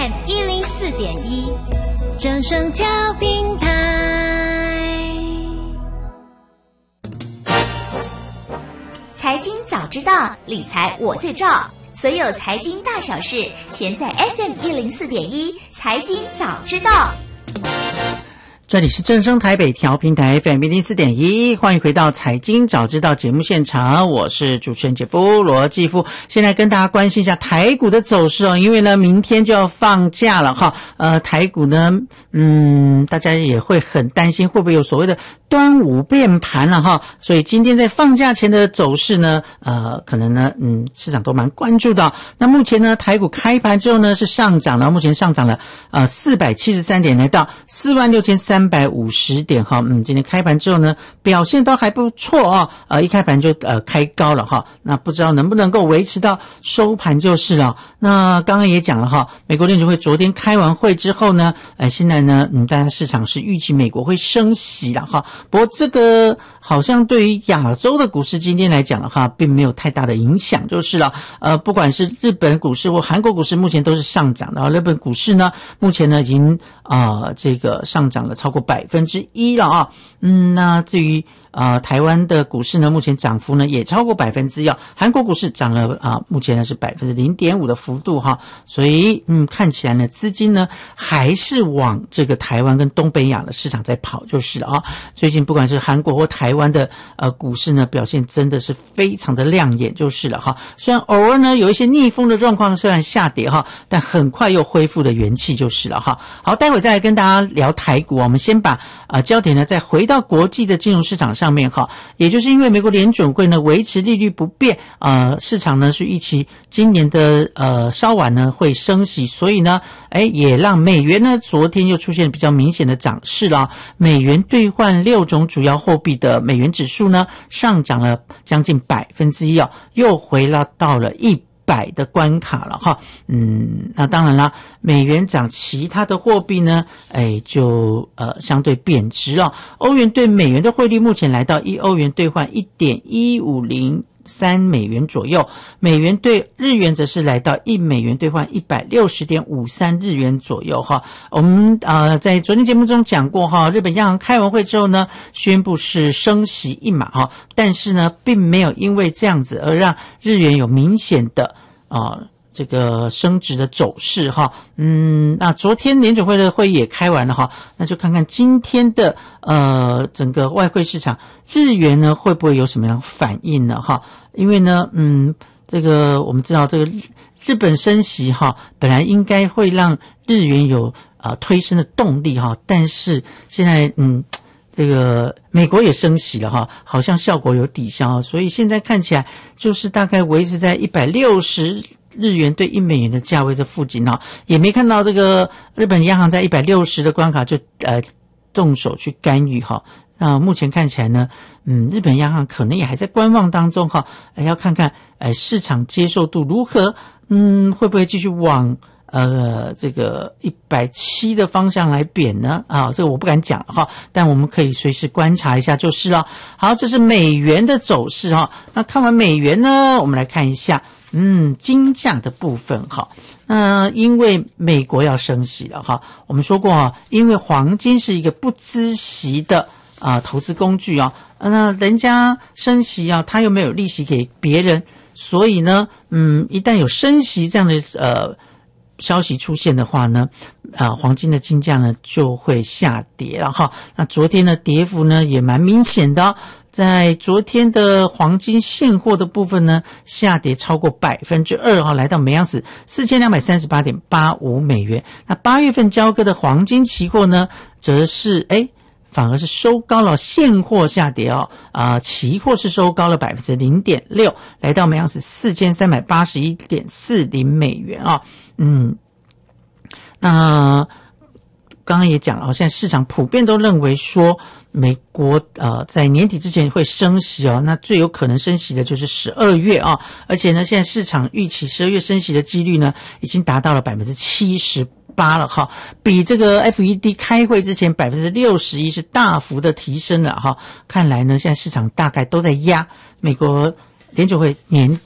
FM104.1，正声调频台。 财经早知道，理财我最照。所有财经大小事，全在 FM104.1财经早知道。 这里是正声台北调频台 FM104.1，欢迎回到财经早知道节目现场，我是主持人姐夫罗继夫。现在跟大家关心一下台股的走势哦，因为呢明天就要放假了哈，台股呢大家也会很担心会不会有所谓的端午变盘了哈，所以今天在放假前的走势呢可能呢市场都蛮关注的。那目前呢台股开盘之后呢是上涨了，目前上涨了473点，来到46350点哈。今天开盘之后呢表现都还不错一开盘就开高了哈，那不知道能不能够维持到收盘就是了。那刚刚也讲了哈，美国联储会昨天开完会之后呢现在呢大家市场是预期美国会升息了哈，不过这个好像对于亚洲的股市今天来讲的话并没有太大的影响就是了。不管是日本股市或韩国股市目前都是上涨的，日本股市呢目前呢已经这个上涨了超过1%了那至于台湾的股市呢目前涨幅呢也超过1%，韩国股市涨了目前呢是0.5%的幅度哈，所以看起来呢资金呢还是往这个台湾跟东北亚的市场在跑就是了最近不管是韩国或台湾的股市呢表现真的是非常的亮眼就是了哈，虽然偶尔呢有一些逆风的状况，虽然下跌哈，但很快又恢复了元气就是了哈。好，待会再来跟大家聊台股，我们先把焦点呢再回到国际的金融市场上面哈，也就是因为美国联准会呢维持利率不变，市场呢是预期今年的稍晚呢会升息，所以呢也让美元呢昨天又出现比较明显的涨势了。美元兑换6种主要货币的美元指数呢上涨了将近1%又回到了100的关卡了哈。那当然啦，美元涨，其他的货币呢就相对贬值了。欧元对美元的汇率目前来到1欧元兑换 1.1503 美元左右，美元对日元则是来到1美元兑换 160.53 日元左右哈。我们在昨天节目中讲过哈，日本央行开完会之后呢宣布是升息1码哈，但是呢并没有因为这样子而让日元有明显的这个升值的走势哈。那昨天联准会的会议也开完了哈，那就看看今天的整个外汇市场日元呢会不会有什么样反应呢哈。因为呢这个我们知道这个日本升息哈本来应该会让日元有推升的动力哈，但是现在这个美国也升息了哈，好像效果有抵消，所以现在看起来就是大概维持在160日元对1美元的价位这附近也没看到这个日本央行在160的关卡就动手去干预哈。那目前看起来呢日本央行可能也还在观望当中哈，要看看市场接受度如何，会不会继续往这个170的方向来贬呢这个我不敢讲哈，但我们可以随时观察一下就是了。好，这是美元的走势哈。那看完美元呢，我们来看一下金价的部分哈。因为美国要升息了哈，我们说过因为黄金是一个不孳息的投资工具那人家升息他又没有利息给别人，所以呢一旦有升息这样的消息出现的话呢黄金的金价呢就会下跌了哈。那昨天的跌幅呢也蛮明显的在昨天的黄金现货的部分呢下跌超过 2% 来到每盎司 4238.85 美元。那8月份交割的黄金期货呢则是反而是收高了，现货下跌期货是收高了 0.6%， 来到每盎司 4381.40 美元那刚刚也讲了现在市场普遍都认为说美国在年底之前会升息那最有可能升息的就是12月而且呢现在市场预期12月升息的几率呢已经达到了 78%了哈，比这个 FED 开会之前 61% 是大幅的提升了哈。看来呢现在市场大概都在压美国联准会年